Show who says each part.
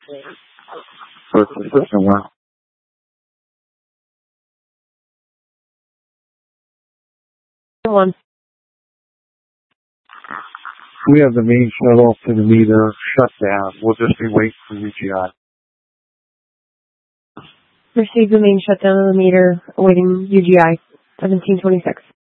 Speaker 1: First assistant, wow.
Speaker 2: One.
Speaker 1: We have the main shuttle to the meter shut down. We'll just be waiting for UGI.
Speaker 2: Received the main shutdown of the meter, awaiting UGI, 1726.